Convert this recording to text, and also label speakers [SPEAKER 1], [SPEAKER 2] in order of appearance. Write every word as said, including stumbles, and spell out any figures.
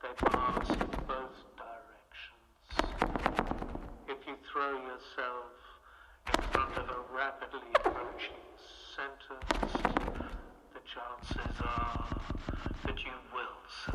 [SPEAKER 1] They pass in both directions. If you throw yourself in front of a rapidly approaching sentence, the chances are that you will